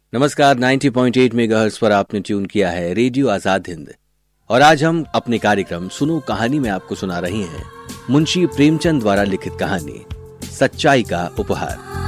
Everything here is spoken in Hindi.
नमस्कार, 90.8 मेगाहर्ट्ज पर आपने ट्यून किया है रेडियो आजाद हिंद। और आज हम अपने कार्यक्रम सुनो कहानी में आपको सुना रहे हैं मुंशी प्रेमचंद द्वारा लिखित कहानी सच्चाई का उपहार।